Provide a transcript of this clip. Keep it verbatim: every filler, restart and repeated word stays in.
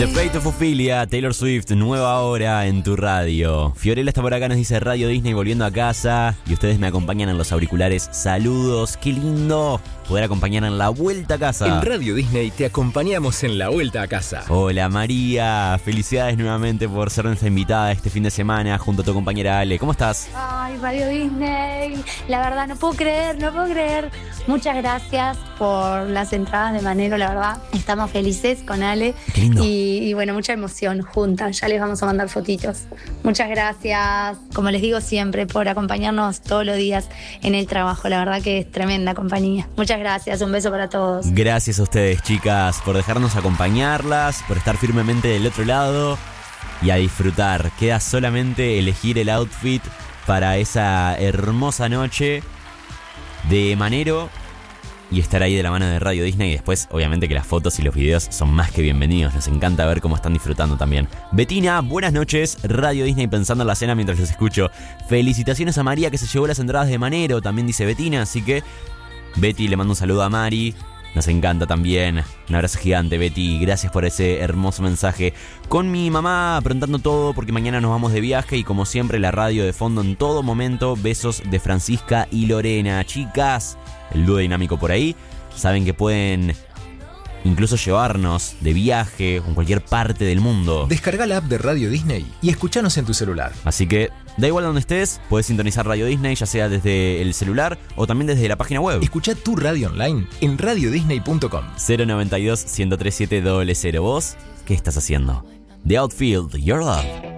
The Fate of Ophelia, Taylor Swift, nueva hora en tu radio. Fiorella está por acá, nos dice Radio Disney volviendo a casa. Y ustedes me acompañan en los auriculares. Saludos, qué lindo poder acompañar en la vuelta a casa. En Radio Disney te acompañamos en la vuelta a casa. Hola María, felicidades nuevamente por ser nuestra invitada este fin de semana junto a tu compañera Ale. ¿Cómo estás? Ay, Radio Disney, la verdad no puedo creer, no puedo creer. Muchas gracias por las entradas de Manero, la verdad. Estamos felices con Ale. Qué lindo. Y, y bueno, mucha emoción juntas. Ya les vamos a mandar fotitos. Muchas gracias, como les digo siempre, por acompañarnos todos los días en el trabajo. La verdad que es tremenda compañía. Muchas gracias, un beso para todos. Gracias a ustedes, chicas, por dejarnos acompañarlas, por estar firmemente del otro lado y a disfrutar. Queda solamente elegir el outfit para esa hermosa noche de Manero y estar ahí de la mano de Radio Disney. Y después, obviamente, que las fotos y los videos son más que bienvenidos. Nos encanta ver cómo están disfrutando también. Betina, buenas noches. Radio Disney pensando en la cena mientras los escucho. Felicitaciones a María que se llevó las entradas de Manero, también dice Betina. Así que, Betty, le mando un saludo a Mari. Nos encanta también. Un abrazo gigante, Betty. Gracias por ese hermoso mensaje. Con mi mamá aprontando todo porque mañana nos vamos de viaje y como siempre la radio de fondo en todo momento. Besos de Francisca y Lorena. Chicas, el dúo dinámico por ahí. Saben que pueden incluso llevarnos de viaje en cualquier parte del mundo. Descarga la app de Radio Disney y escuchanos en tu celular. Así que da igual donde estés, puedes sintonizar Radio Disney, ya sea desde el celular o también desde la página web. Escucha tu radio online en radio disney punto com. cero noventa y dos, ciento tres siete cero cero. ¿Vos qué estás haciendo? The Outfield, Your Love.